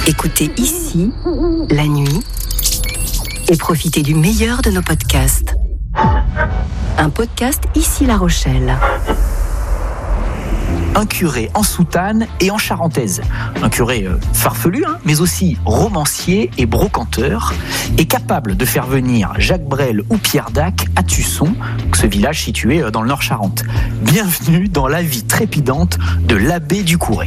Écoutez ici, la nuit, et profitez du meilleur de nos podcasts. Un podcast Ici La Rochelle. Un curé en soutane et en charentaise. Un curé farfelu, mais aussi romancier et brocanteur, et capable de faire venir Jacques Brel ou Pierre Dac à Tusson, ce village situé dans le Nord-Charente. Bienvenue dans la vie trépidante de l'abbé Ducouré.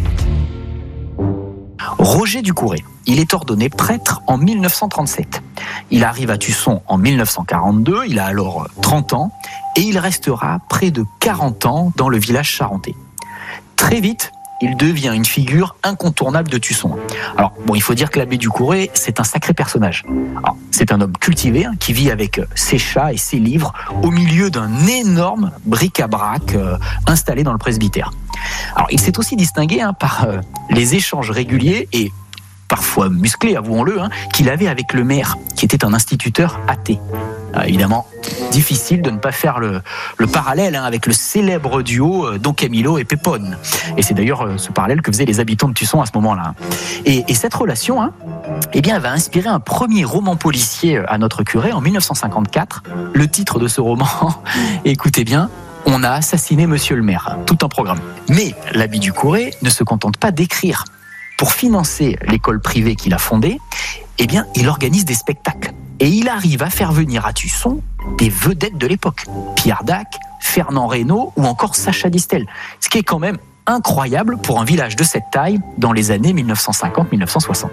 Roger Ducouré, il est ordonné prêtre en 1937. Il arrive à Tusson en 1942, il a alors 30 ans, et il restera près de 40 ans dans le village charentais. Très vite, il devient une figure incontournable de Tusson. Alors, il faut dire que l'abbé Ducouré, c'est un sacré personnage. Alors, c'est un homme cultivé qui vit avec ses chats et ses livres au milieu d'un énorme bric-à-brac installé dans le presbytère. Alors, il s'est aussi distingué par les échanges réguliers et parfois musclés, avouons-le, qu'il avait avec le maire, qui était un instituteur athée. Évidemment, difficile de ne pas faire le parallèle avec le célèbre duo Don Camillo et Pépone. Et c'est d'ailleurs ce parallèle que faisaient les habitants de Tusson à ce moment-là. Et cette relation, elle va inspirer un premier roman policier à notre curé en 1954. Le titre de ce roman, écoutez bien, On a assassiné Monsieur le maire. Tout un programme. Mais l'abbé Ducouré ne se contente pas d'écrire. Pour financer l'école privée qu'il a fondée, il organise des spectacles. Et il arrive à faire venir à Tusson des vedettes de l'époque. Pierre Dac, Fernand Reynaud ou encore Sacha Distel. Ce qui est quand même incroyable pour un village de cette taille dans les années 1950-1960.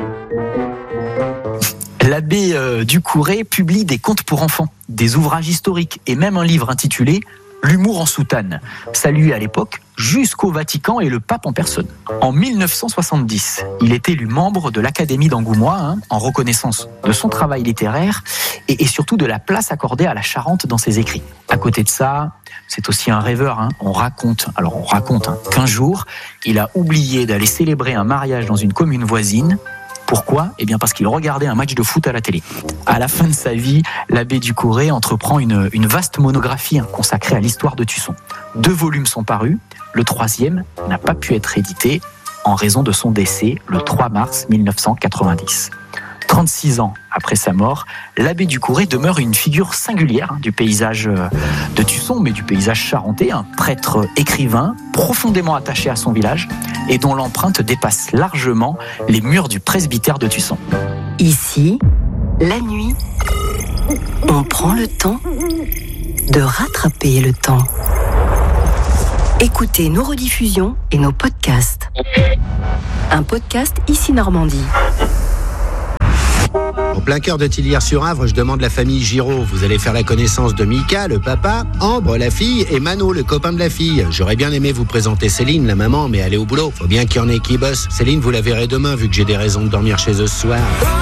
L'abbé Ducouré publie des contes pour enfants, des ouvrages historiques et même un livre intitulé L'humour en soutane, salué à l'époque jusqu'au Vatican et le pape en personne. En 1970, il est élu membre de l'Académie d'Angoumois en reconnaissance de son travail littéraire et surtout de la place accordée à la Charente dans ses écrits. À côté de ça, c'est aussi un rêveur. On raconte qu'un jour, il a oublié d'aller célébrer un mariage dans une commune voisine. Pourquoi ? Parce qu'il regardait un match de foot à la télé. À la fin de sa vie, l'abbé Ducouré entreprend une vaste monographie consacrée à l'histoire de Tusson. 2 volumes sont parus, le 3e n'a pas pu être édité en raison de son décès le 3 mars 1990. 36 ans après sa mort, l'abbé Ducouré demeure une figure singulière du paysage de Tusson, mais du paysage charentais, un prêtre écrivain profondément attaché à son village et dont l'empreinte dépasse largement les murs du presbytère de Tusson. Ici, la nuit, on prend le temps de rattraper le temps. Écoutez nos rediffusions et nos podcasts. Un podcast Ici Normandie. En plein cœur de Tillières-sur-Avre, je demande la famille Giraud. Vous allez faire la connaissance de Mika, le papa, Ambre, la fille, et Mano, le copain de la fille. J'aurais bien aimé vous présenter Céline, la maman, mais elle est au boulot. Faut bien qu'il y en ait qui bossent. Céline, vous la verrez demain, vu que j'ai des raisons de dormir chez eux ce soir.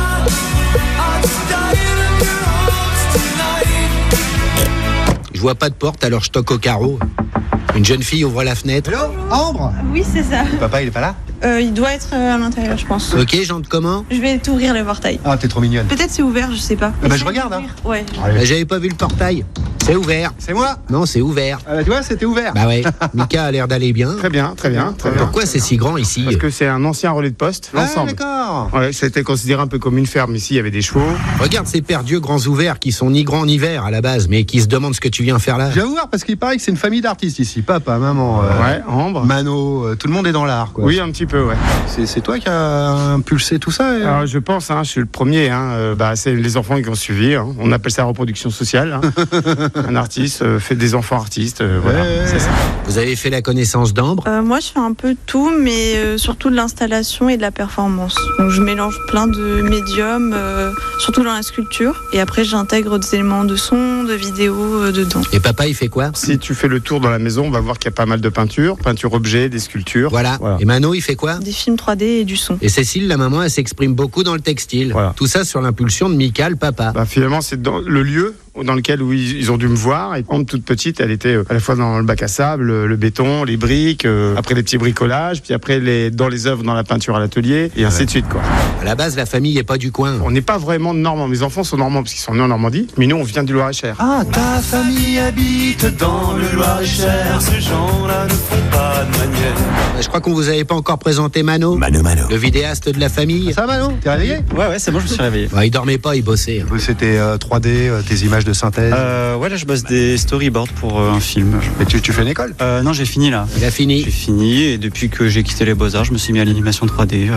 Je vois pas de porte, alors je toque au carreau. Une jeune fille ouvre la fenêtre. Hello, Ambre ? Oui, c'est ça. Papa, il est pas là ? Il doit être à l'intérieur, je pense. Ok, j'entre comment ? Je vais t'ouvrir le portail. Ah, t'es trop mignonne. Peut-être c'est ouvert, je sais pas. Je regarde. Ouais. J'avais pas vu le portail. C'est ouvert. C'est moi ? Non, c'est ouvert. Tu vois, c'était ouvert. Bah ouais, Mika a l'air d'aller bien. Très bien. Pourquoi c'est si grand ici ? Parce que c'est un ancien relais de poste, l'ensemble. D'accord. Ouais, c'était considéré un peu comme une ferme. Ici, il y avait des chevaux. Regarde ces perdieux grands ouverts qui sont ni grands ni verts à la base, mais qui se demandent ce que tu viens faire là. Je vais voir parce qu'il paraît que c'est une famille d'artistes ici. Papa, maman, Ambre. Mano, tout le monde est dans l'art, quoi. Oui, un petit peu, ouais. C'est toi qui as impulsé tout ça Alors, je pense, je suis le premier. C'est les enfants qui ont suivi. On appelle ça reproduction sociale. Un artiste fait des enfants artistes. Voilà, c'est ça. Vous avez fait la connaissance d'Ambre ? Moi, je fais un peu tout, mais surtout de l'installation et de la performance. Donc, je mélange plein de médiums, surtout dans la sculpture. Et après, j'intègre des éléments de son, de vidéo dedans. Et papa, il fait quoi ? Si tu fais le tour dans la maison, on va voir qu'il y a pas mal de peinture objets, des sculptures. Voilà. Et Mano, il fait quoi ? Des films 3D et du son. Et Cécile, la maman, elle s'exprime beaucoup dans le textile. Voilà. Tout ça sur l'impulsion de Mika, le papa. Finalement, c'est dans le lieu dans lequel ils ont dû me voir. Et Ambre, toute petite, elle était à la fois dans le bac à sable, le béton, les briques, après les petits bricolages, puis après dans les œuvres, dans la peinture à l'atelier, et ainsi de suite, quoi. À la base, la famille n'est pas du coin. On n'est pas vraiment de Normand. Mes enfants sont normands parce qu'ils sont nés en Normandie, mais nous, on vient du Loir-et-Cher. Ah, ta famille habite dans le Loir-et-Cher. Ces gens-là ne font pas Je crois qu'on vous avait pas encore présenté Mano. Mano. Le vidéaste de la famille. Ça va, Mano? T'es réveillé? Ouais, c'est bon, je me suis réveillé. Bah, il dormait pas, il bossait. C'était 3D, tes images de synthèse. Ouais, là, je bosse des storyboards pour un film. Et tu fais une école? Non, j'ai fini là. Il a fini. J'ai fini et depuis que j'ai quitté les Beaux-Arts, je me suis mis à l'animation 3D.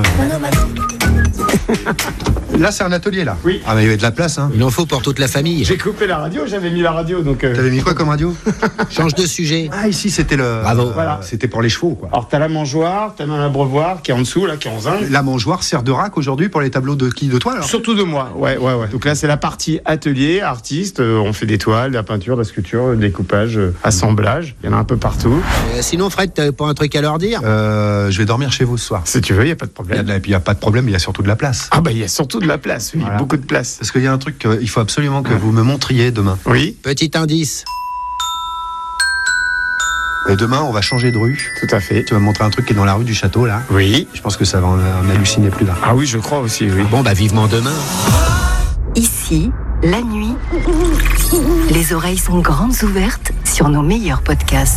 Là, c'est un atelier, là. Oui. Ah, mais il y avait de la place, hein. Il en faut pour toute la famille. J'ai coupé la radio, j'avais mis la radio, donc... T'avais mis quoi comme radio? Change de sujet. Ah, ici, c'était le... Bravo. Voilà. C'était pour les chevaux, quoi. Alors, t'as la mangeoire, t'as un abreuvoir qui est en dessous, là, qui est en zinc. La mangeoire sert de rack aujourd'hui pour les tableaux de qui? De toi, alors? Surtout de moi, ouais. Donc là, c'est la partie atelier, artiste. On fait des toiles, de la peinture, de la sculpture, le découpage, assemblage. Il y en a un peu partout. Sinon, Fred, t'avais pas un truc à leur dire? Je vais dormir chez vous ce soir. Si tu veux, il n'y a pas de Et problème. puis, il n'y a pas de problème, il y a surtout de la place. Ah bah, il y a surtout de la place, oui, Voilà. beaucoup de place. Parce qu'il y a un truc qu'il faut absolument que vous me montriez demain. Oui, Petit indice. Et demain, on va changer de rue. tout à fait. Tu vas me montrer un truc qui est dans la rue du château, là. Oui. Je pense que ça va en halluciner plus d'un. Ah oui, je crois aussi, oui. Bon, bah, vivement demain. Ici, la nuit, les oreilles sont grandes ouvertes sur nos meilleurs podcasts.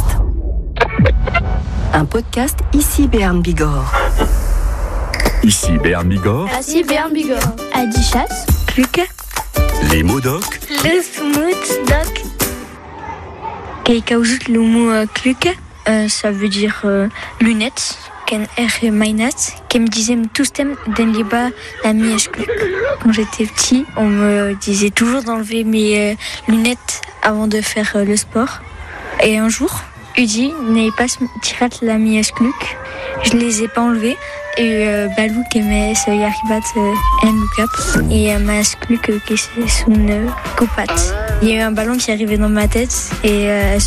Un podcast Ici Béarn Bigorre. Ici Béarn Bigorre, Ici Béarn Bigorre. Adichas, Kluke, les mots doc, le smooth doc. Kaikaouzut le mot Kluke, ça veut dire lunettes. Ken R. Mainat, qui me disait tous thèmes den liba la mièche Kluk. Quand j'étais petit, on me disait toujours d'enlever mes lunettes avant de faire le sport. Et un jour, Udi n'est pas tirat la mièche Kluk. Je les ai pas enlevées. Et Balou qui aimait se yaribat en look-up. Et ma Kluk qui c'est son copat. Il y a eu un ballon qui arrivait dans ma tête et